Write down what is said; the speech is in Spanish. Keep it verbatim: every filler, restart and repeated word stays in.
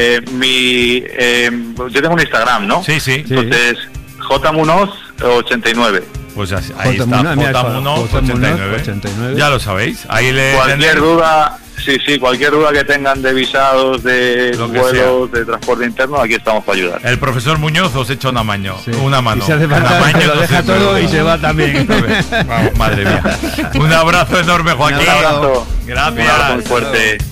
Eh, mi, eh, yo tengo un Instagram, ¿no? Sí, sí. Entonces, J Munoz ochenta y nueve. Pues así, ahí J. está, Munoz, mira, J Munoz ochenta y nueve. ochenta y nueve. Ya lo sabéis. Ahí le Cualquier tendré- duda, sí, sí, cualquier duda que tengan de visados, de Lo que vuelos, de transporte interno, aquí estamos para ayudar. El profesor Muñoz os echa una mano, Sí. una mano. Y si hace Una falta, maña, te lo no deja sé, todo pero- y se va también. Vamos, madre mía. Un abrazo enorme, Joaquín. Un abrazo. Gracias. Un abrazo muy fuerte.